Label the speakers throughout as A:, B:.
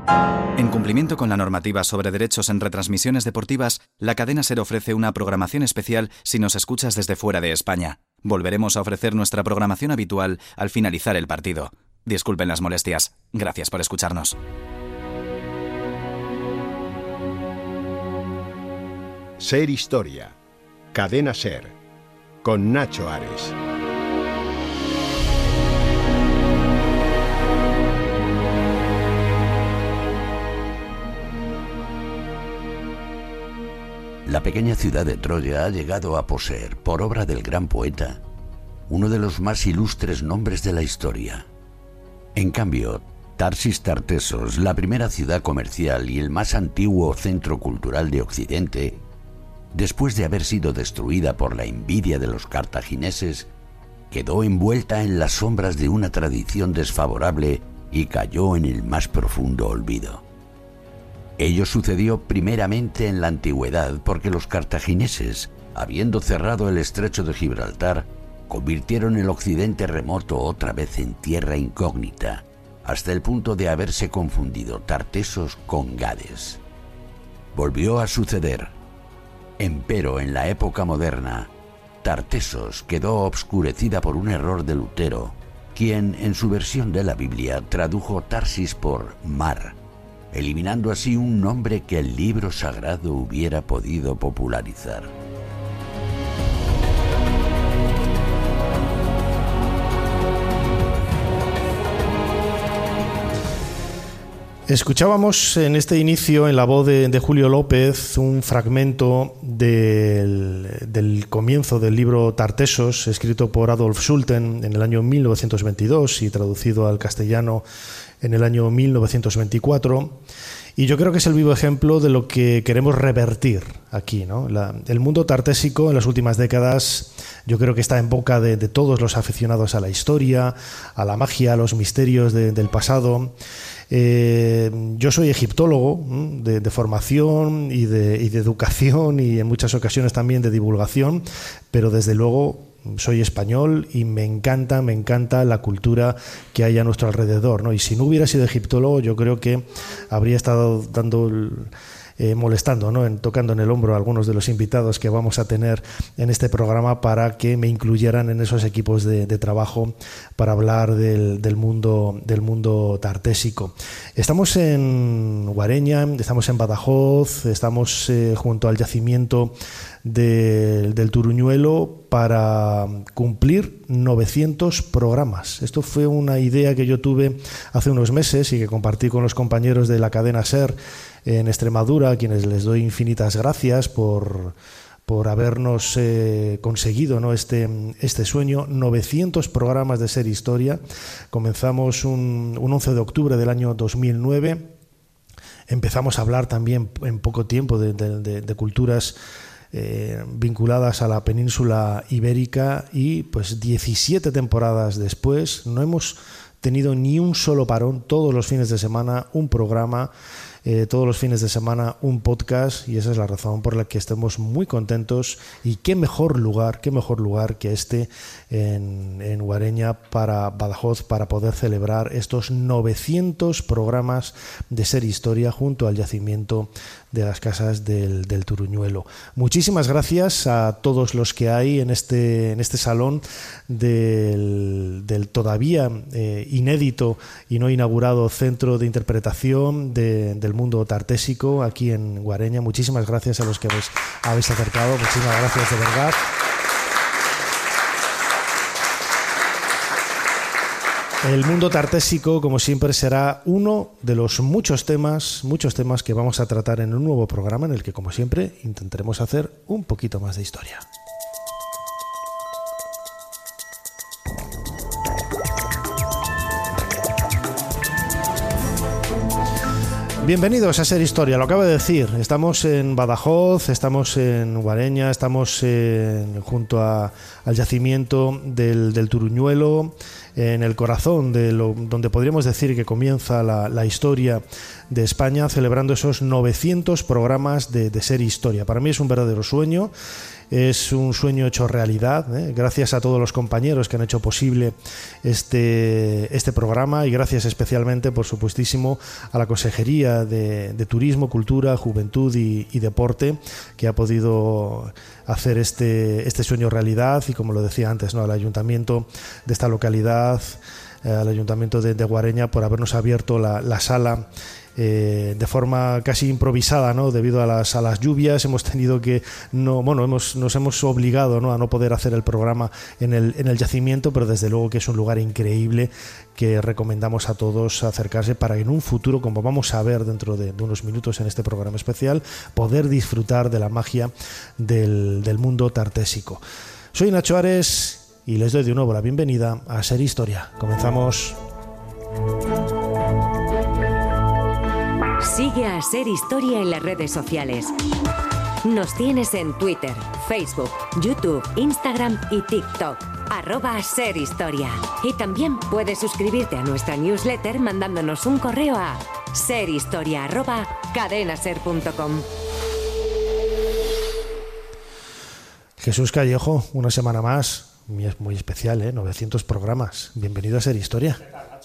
A: En cumplimiento con la normativa sobre derechos en retransmisiones deportivas, la cadena SER ofrece una programación especial si nos escuchas desde fuera de España. Volveremos a ofrecer nuestra programación habitual al finalizar el partido. Disculpen las molestias. Gracias por escucharnos.
B: SER Historia. Cadena SER. Con Nacho Ares.
C: La pequeña ciudad de Troya ha llegado a poseer, por obra del gran poeta, uno de los más ilustres nombres de la historia. En cambio, Tarsis Tartessos, la primera ciudad comercial y el más antiguo centro cultural de Occidente, después de haber sido destruida por la envidia de los cartagineses, quedó envuelta en las sombras de una tradición desfavorable y cayó en el más profundo olvido. Ello sucedió primeramente en la antigüedad porque los cartagineses, habiendo cerrado el estrecho de Gibraltar, convirtieron el occidente remoto otra vez en tierra incógnita, hasta el punto de haberse confundido Tartessos con Gades. Volvió a suceder. Empero, en la época moderna, Tartessos quedó obscurecida por un error de Lutero, quien, en su versión de la Biblia, tradujo Tarsis por mar, eliminando así un nombre que el libro sagrado hubiera podido popularizar.
D: Escuchábamos en este inicio, en la voz de Julio López, un fragmento del comienzo del libro Tartessos, escrito por Adolf Schulten en el año 1922 y traducido al castellano en el año 1924. Y yo creo que es el vivo ejemplo de lo que queremos revertir aquí, ¿no? El mundo tartésico en las últimas décadas yo creo que está en boca de todos los aficionados a la historia, a la magia, a los misterios del pasado. Yo soy egiptólogo de formación y de educación y en muchas ocasiones también de divulgación, pero desde luego soy español y me encanta la cultura que hay a nuestro alrededor, ¿no? Y si no hubiera sido egiptólogo, yo creo que habría estado molestando, ¿no? Tocando en el hombro a algunos de los invitados que vamos a tener en este programa para que me incluyeran en esos equipos de trabajo para hablar del mundo tartésico. Estamos en Guareña, estamos en Badajoz, estamos junto al yacimiento del Turuñuelo para cumplir 900 programas. Esto fue una idea que yo tuve hace unos meses y que compartí con los compañeros de la cadena SER en Extremadura, a quienes les doy infinitas gracias por habernos conseguido, ¿no? este sueño. 900 programas de SER Historia. Comenzamos un 11 de octubre del año 2009. Empezamos a hablar también en poco tiempo de culturas vinculadas a la península ibérica y pues 17 temporadas después no hemos tenido ni un solo parón. Todos los fines de semana un programa, todos los fines de semana un podcast, y esa es la razón por la que estemos muy contentos. Y qué mejor lugar que este en Guareña, para Badajoz, para poder celebrar estos 900 programas de SER Historia junto al yacimiento de las casas del Turuñuelo. Muchísimas gracias a todos los que hay en este salón del todavía inédito y no inaugurado Centro de Interpretación del Mundo Tartésico aquí en Guareña. Muchísimas gracias a los que habéis acercado. Muchísimas gracias de verdad. El mundo tartésico, como siempre, será uno de los muchos temas que vamos a tratar en un nuevo programa en el que, como siempre, intentaremos hacer un poquito más de historia. Bienvenidos a SER Historia, lo acabo de decir. Estamos en Badajoz, estamos en Guareña, estamos junto al yacimiento del Turuñuelo, en el corazón donde podríamos decir que comienza la historia de España, celebrando esos 900 programas de SER Historia. Para mí es un verdadero sueño. es un sueño hecho realidad, gracias a todos los compañeros que han hecho posible este programa, y gracias especialmente, por supuestísimo, a la Consejería de Turismo, Cultura, Juventud y Deporte, que ha podido hacer este sueño realidad, y como lo decía antes, ¿no?, al ayuntamiento de esta localidad, al ayuntamiento de Guareña, por habernos abierto la sala de forma casi improvisada, ¿no?, debido a las lluvias. Hemos tenido que nos hemos obligado, ¿no?, a no poder hacer el programa en el yacimiento, pero desde luego que es un lugar increíble que recomendamos a todos acercarse para en un futuro, como vamos a ver dentro de unos minutos en este programa especial, poder disfrutar de la magia del mundo tartésico. Soy Nacho Ares y les doy de nuevo la bienvenida a Ser Historia. Comenzamos.
E: Sigue a Ser Historia en las redes sociales. Nos tienes en Twitter, Facebook, YouTube, Instagram y TikTok. @Ser Historia. Y también puedes suscribirte a nuestra newsletter mandándonos un correo a serhistoria@cadenaser.com.
D: Jesús Callejo, una semana más, muy especial, 900 programas. Bienvenido a Ser Historia.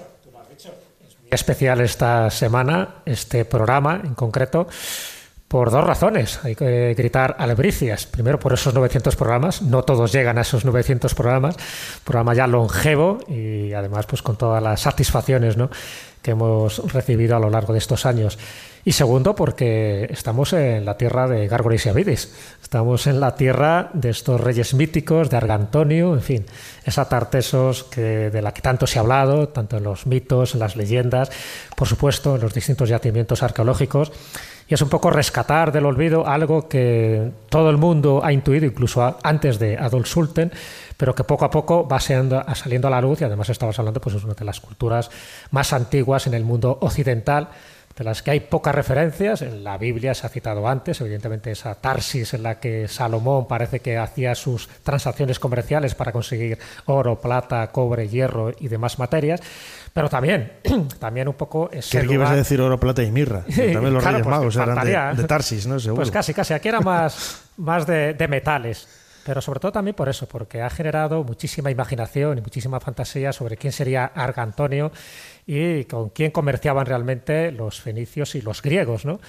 F: Especial esta semana, este programa en concreto, por dos razones. Hay que gritar albricias. Primero, por esos 900 programas. No todos llegan a esos 900 programas. Programa ya longevo y además pues con todas las satisfacciones, ¿no?, que hemos recibido a lo largo de estos años. Y segundo, porque estamos en la tierra de Gárgoles y Abides. Estamos en la tierra de estos reyes míticos, de Argantonio, en fin, esa Tartesos de la que tanto se ha hablado, tanto en los mitos, en las leyendas, por supuesto, en los distintos yacimientos arqueológicos. Y es un poco rescatar del olvido algo que todo el mundo ha intuido, incluso antes de Adolf Sulten, pero que poco a poco va saliendo a la luz, y además estamos hablando pues, de una de las culturas más antiguas en el mundo occidental, de las que hay pocas referencias. En la Biblia se ha citado antes, evidentemente, esa Tarsis en la que Salomón parece que hacía sus transacciones comerciales para conseguir oro, plata, cobre, hierro y demás materias. Pero también un poco ese
D: lugar... que ibas a decir oro, plata y mirra. También los Reyes Magos eran de Tarsis, ¿no? Seguro.
F: Pues casi. Aquí era más de metales. Pero sobre todo también por eso, porque ha generado muchísima imaginación y muchísima fantasía sobre quién sería Argantonio y con quién comerciaban realmente los fenicios y los griegos, ¿no?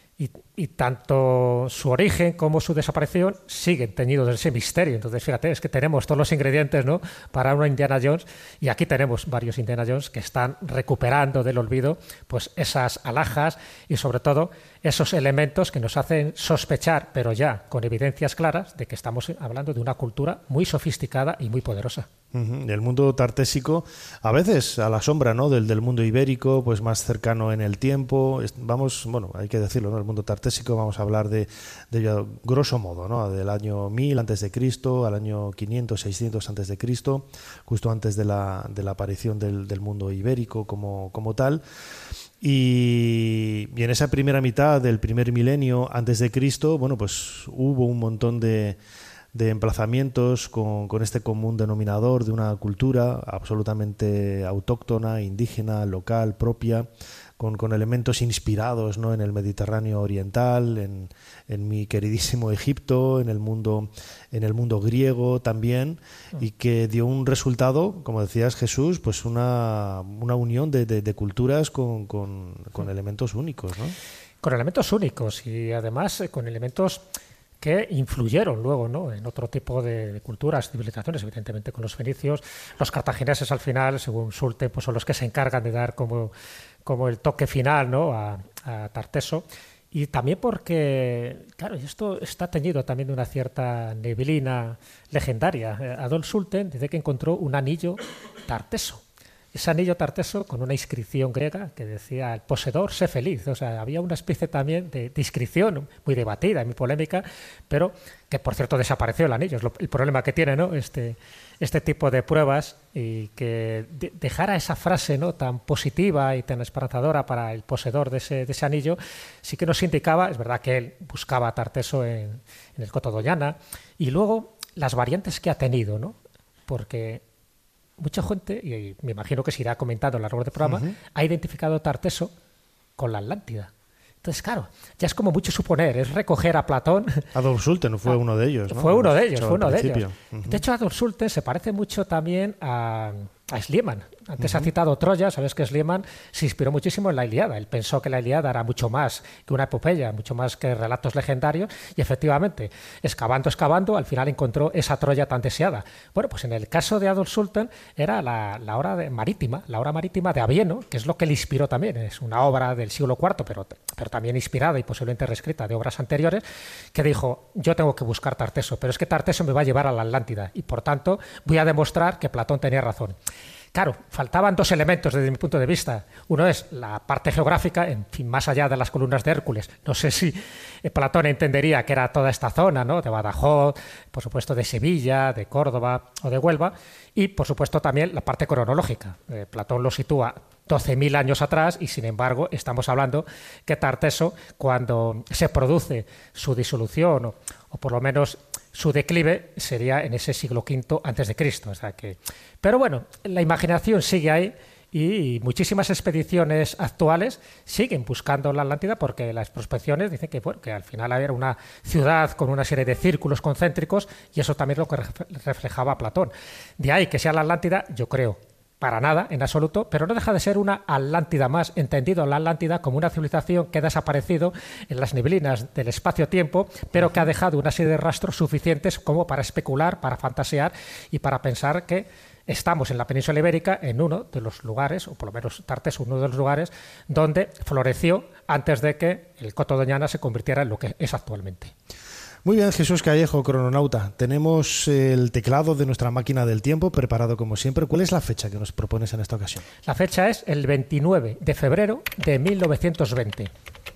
F: Y tanto su origen como su desaparición siguen teñidos de ese misterio. Entonces, fíjate, es que tenemos todos los ingredientes, ¿no?, para una Indiana Jones, y aquí tenemos varios Indiana Jones que están recuperando del olvido pues esas alhajas y sobre todo esos elementos que nos hacen sospechar, pero ya con evidencias claras, de que estamos hablando de una cultura muy sofisticada y muy poderosa.
D: El mundo tartésico, a veces a la sombra, ¿no?, del mundo ibérico, pues más cercano en el tiempo. Hay que decirlo, ¿no?, el mundo tartésico, vamos a hablar de ello grosso modo, ¿no?, del año 1000 antes de Cristo al año 500, 600 antes de Cristo, justo antes de la aparición del mundo ibérico como tal. Y en esa primera mitad del primer milenio antes de Cristo, pues hubo un montón de emplazamientos con este común denominador de una cultura absolutamente autóctona, indígena, local, propia, con elementos inspirados, ¿no?, en el Mediterráneo oriental, en mi queridísimo Egipto, en el mundo griego también, y que dio un resultado, como decías, Jesús, pues una unión de culturas con elementos únicos, ¿no?
F: Con elementos únicos y además con elementos que influyeron luego, ¿no?, en otro tipo de culturas, civilizaciones, evidentemente con los fenicios. Los cartagineses al final, según Sulten, pues son los que se encargan de dar como el toque final, ¿no?, a Tarteso. Y también porque, claro, esto está teñido también de una cierta neblina legendaria. Adolf Sulten dice que encontró un anillo tarteso. Ese anillo tarteso con una inscripción griega que decía: el poseedor, sé feliz. O sea, había una especie también de inscripción muy debatida, muy polémica, pero que, por cierto, desapareció el anillo. Es el problema que tiene, ¿no?, este tipo de pruebas, y que dejara esa frase, ¿no?, tan positiva y tan esperanzadora para el poseedor de ese anillo, sí que nos indicaba, es verdad que él buscaba a Tarteso en el Coto Doñana, y luego las variantes que ha tenido, ¿no?, porque mucha gente, y me imagino que se irá comentando a lo largo del programa, ha identificado Tarteso con la Atlántida. Entonces, claro, ya es como mucho suponer, es recoger a Platón.
D: Adolf Sulten fue uno de ellos, ¿no?
F: Fue uno de ellos.
D: Uh-huh.
F: De hecho, Adolf Sulten se parece mucho también a Schliemann. Antes ha citado Troya, sabes que Schliemann se inspiró muchísimo en la Ilíada. Él pensó que la Ilíada era mucho más que una epopeya, mucho más que relatos legendarios, y efectivamente, excavando, al final encontró esa Troya tan deseada. Bueno, pues en el caso de Adolf Sulten era la obra marítima de Avieno, que es lo que le inspiró también. Es una obra del siglo IV, pero también inspirada y posiblemente reescrita de obras anteriores, que dijo, yo tengo que buscar Tarteso, pero es que Tarteso me va a llevar a la Atlántida, y por tanto voy a demostrar que Platón tenía razón. Claro, faltaban dos elementos desde mi punto de vista. Uno es la parte geográfica, en fin, más allá de las columnas de Hércules. No sé si Platón entendería que era toda esta zona, ¿no? De Badajoz, por supuesto de Sevilla, de Córdoba o de Huelva, y por supuesto también la parte cronológica. Platón lo sitúa 12.000 años atrás y sin embargo estamos hablando que Tarteso, cuando se produce su disolución o por lo menos su declive, sería en ese siglo V antes de Cristo. O sea que, pero bueno, la imaginación sigue ahí y muchísimas expediciones actuales siguen buscando la Atlántida porque las prospecciones dicen que, bueno, que al final era una ciudad con una serie de círculos concéntricos y eso también es lo que reflejaba Platón. De ahí que sea la Atlántida, yo creo, para nada, en absoluto, pero no deja de ser una Atlántida más, entendido la Atlántida como una civilización que ha desaparecido en las neblinas del espacio-tiempo, pero que ha dejado una serie de rastros suficientes como para especular, para fantasear y para pensar que estamos en la península ibérica en uno de los lugares, o por lo menos Tarteso, uno de los lugares donde floreció antes de que el Coto Doñana se convirtiera en lo que es actualmente.
D: Muy bien, Jesús Callejo, crononauta. Tenemos el teclado de nuestra máquina del tiempo preparado como siempre. ¿Cuál es la fecha que nos propones en esta ocasión?
F: La fecha es el 29 de febrero de 1920.